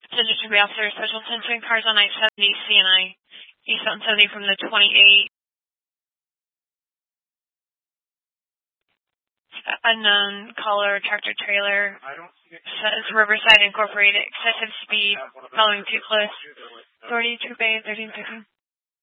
Attention to be officer, special attention, cars on I-70, CNI, East 70 from the 28. Unknown caller, tractor trailer, says Riverside Incorporated, excessive speed, following too close. Authority, Troop A, 1315.